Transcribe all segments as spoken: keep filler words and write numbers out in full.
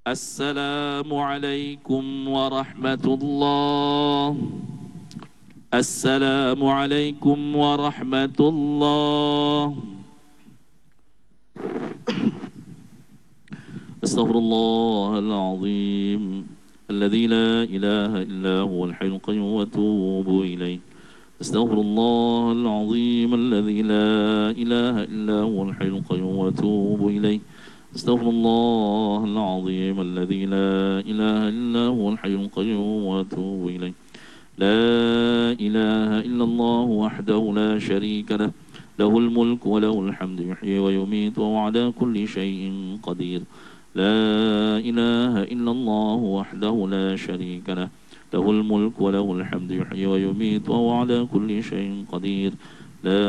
السلام عليكم ورحمة الله. السلام عليكم ورحمة الله. أستغفر الله العظيم الذي لا إله إلا هو الحي القيوم وأتوب إليه. أستغفر الله العظيم الذي لا إله إلا هو الحي القيوم وأتوب إليه. أستغفر الله العظيم الذي لا إله إلا هو الحي القيوم وأتوب إليه. لا إله إلا الله وحده لا شريك له، له الملك وله الحمد يحيي ويميت وهو على كل شيء قدير. لا إله إلا الله وحده لا شريك له، له الملك وله الحمد يحيي ويميت وهو على كل شيء قدير. لا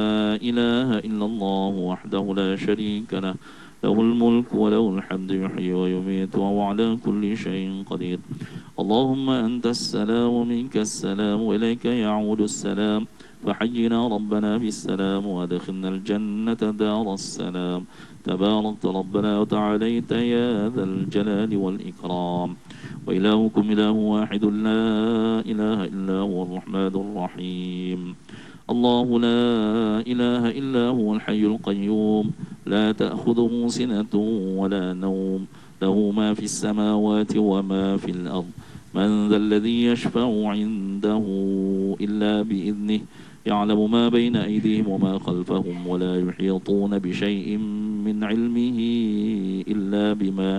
إله إلا الله وحده لا شريك له، له الملك وله الحمد يحيي ويميت وهو على كل شيء قدير. اللهم أنت السلام ومنك السلام وإليك يعود السلام، فحينا ربنا بالسلام وأدخلنا الجنة دار السلام. تباركت ربنا وتعاليت يا ذا الجلال والإكرام. وإلهكم إله واحد لا إله إلا هو الرحمن الرحيم. الله لا إله إلا هو الحي القيوم، لا تأخذه سنة ولا نوم، له ما في السماوات وما في الأرض. من ذا الذي يشفع عنده إلا بإذنه، يعلم ما بين أيديهم وما خلفهم، ولا يحيطون بشيء من علمه إلا بما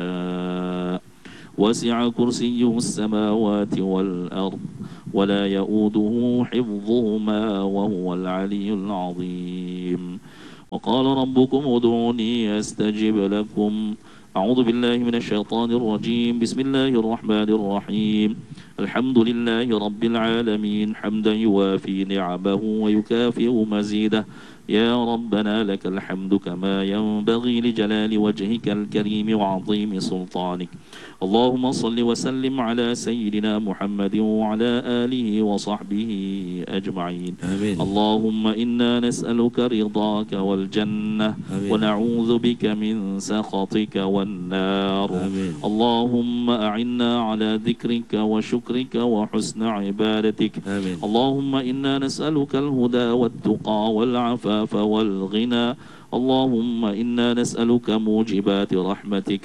شاء. وسع كرسيه السماوات والأرض ولا يؤوده حفظهما وهو العلي العظيم. وقال ربكم ادعوني أستجب لكم. أعوذ بالله من الشيطان الرجيم. بسم الله الرحمن الرحيم. الحمد لله رب العالمين حمدا يوافي نعمه ويكافئ مزيده. يا ربنا لك الحمد كما ينبغي لجلال وجهك الكريم وعظيم سلطانك. اللهم صل وسلم على سيدنا محمد وعلى آله وصحبه أجمعين. آمين. اللهم إنا نسألك رضاك والجنة، آمين. ونعوذ بك من سخطك والنار. آمين. اللهم أعنا على ذكرك وشكرك وحسن عبادتك. آمين. اللهم إنا نسألك الهدى والتقى والعفاف والغنى. اللهم إنا نسألك موجبات رحمتك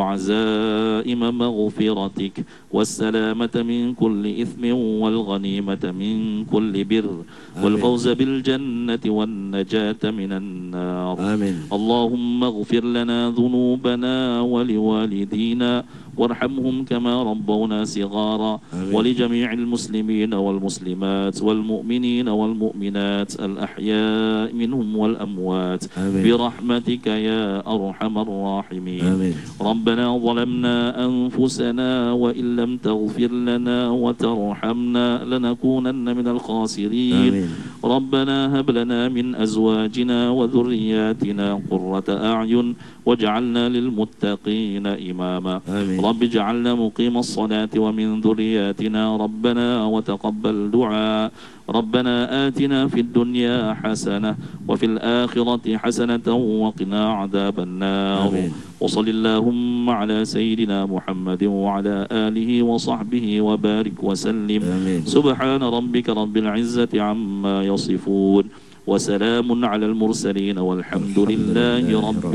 وعزائم مغفرتك والسلامة من كل إثم والغنيمة من كل بر والفوز بالجنة والنجاة من النار. آمين. اللهم اغفر لنا ذنوبنا ولوالدينا وارحمهم كما ربونا صغارا. آمين. ولجميع المسلمين والمسلمات والمؤمنين والمؤمنات الأحياء منهم والأموات. آمين. برحمتك يا أرحم الراحمين. آمين. ربنا ظلمنا أنفسنا وإن لم تغفر لنا وترحمنا لنكونن من الخاسرين. آمين. ربنا هب لنا من أزواجنا وذرياتنا قرة أعين واجعلنا للمتقين إماما. آمين. رب اجعلنا مقيم الصلاة ومن ذرياتنا ربنا وتقبل دعاء. ربنا آتنا في الدنيا حسنة وفي الآخرة حسنة وقنا عذاب النار. آمين. وصل اللهم على سيدنا محمد وعلى آله وصحبه وبارك وسلم. آمين. سبحان ربك رب العزة عما يصفون وسلام على المرسلين والحمد لله رب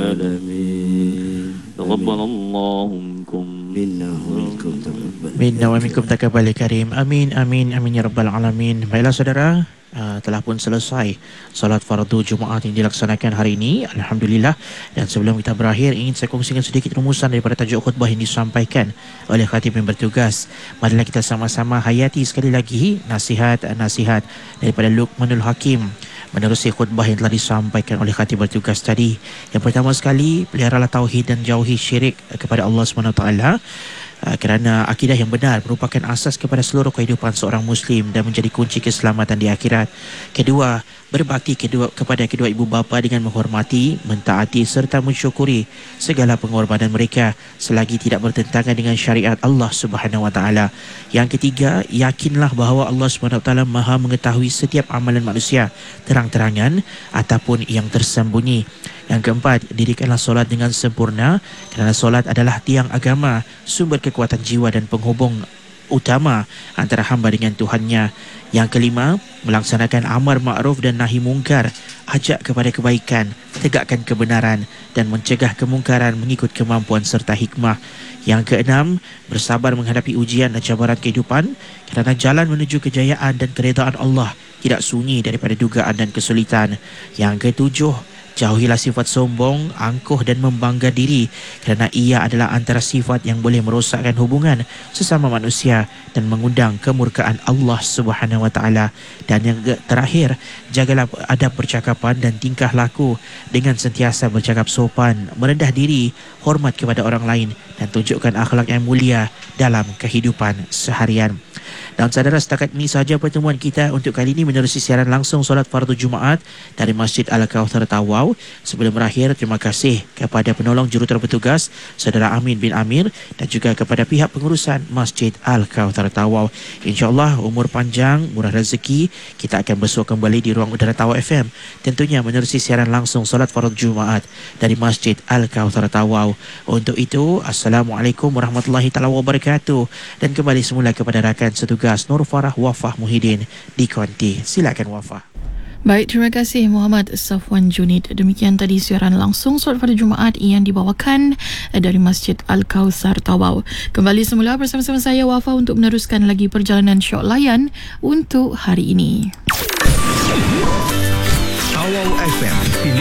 العالمين. تقبل الله منكم Minna wa minkum taqabbal. Minna wa minkum taqabbal karim. Amin amin amin ya rabbal alamin. Baiklah saudara, uh, telah pun selesai solat fardu Jumaat yang dilaksanakan hari ini, alhamdulillah. Dan sebelum kita berakhir, ingin saya kongsikan sedikit rumusan daripada tajuk khutbah yang disampaikan oleh khatib yang bertugas. Marilah kita sama-sama hayati sekali lagi nasihat-nasihat daripada Luqmanul Hakim menerusi khutbah yang telah disampaikan oleh khatib bertugas tadi. Yang pertama sekali, peliharalah tauhid dan jauhi syirik kepada Allah subhanahu wa taala. Uh, kerana akidah yang benar merupakan asas kepada seluruh kehidupan seorang Muslim dan menjadi kunci keselamatan di akhirat. Kedua, berbakti kedua, kepada kedua ibu bapa dengan menghormati, mentaati serta mensyukuri segala pengorbanan mereka selagi tidak bertentangan dengan syariat Allah Subhanahu Wa Taala. Yang ketiga, yakinlah bahawa Allah Subhanahu Wa Taala Maha mengetahui setiap amalan manusia, terang-terangan ataupun yang tersembunyi. Yang keempat, dirikanlah solat dengan sempurna kerana solat adalah tiang agama, sumber kekuatan jiwa dan penghubung utama antara hamba dengan Tuhannya. Yang kelima, melaksanakan amar makruf dan nahi mungkar, ajak kepada kebaikan, tegakkan kebenaran dan mencegah kemungkaran mengikut kemampuan serta hikmah. Yang keenam, bersabar menghadapi ujian dan cabaran kehidupan kerana jalan menuju kejayaan dan keredaan Allah tidak sunyi daripada dugaan dan kesulitan. Yang ketujuh, jauhilah sifat sombong, angkuh dan membangga diri kerana ia adalah antara sifat yang boleh merosakkan hubungan sesama manusia dan mengundang kemurkaan Allah Subhanahu Wa Taala. Dan yang terakhir, jagalah adab percakapan dan tingkah laku dengan sentiasa bercakap sopan, merendah diri, hormat kepada orang lain dan tunjukkan akhlak yang mulia dalam kehidupan seharian. Dan saudara, setakat ini sahaja pertemuan kita untuk kali ini menerusi siaran langsung solat fardu Jumaat dari Masjid Al-Kauthar Tawau. Sebelum berakhir, terima kasih kepada penolong jurutera bertugas Saudara Amin bin Amir dan juga kepada pihak pengurusan Masjid Al-Kauthar Tawau. InsyaAllah umur panjang, murah rezeki, kita akan bersua kembali di ruang udara Tawau F M, tentunya menerusi siaran langsung solat fardu Jumaat dari Masjid Al-Kauthar Tawau. Untuk itu, Assalamualaikum warahmatullahi taala wabarakatuh, dan kembali semula kepada rakan setugas Nur Farah Wafah Muhyiddin di Konti. Silakan Wafah. Baik, terima kasih Muhammad Safwan Junid. Demikian tadi siaran langsung solat pada Jumaat yang dibawakan dari Masjid Al-Kauthar Tawau. Kembali semula bersama-sama saya Wafah untuk meneruskan lagi perjalanan syok layan untuk hari ini. Tawau F M.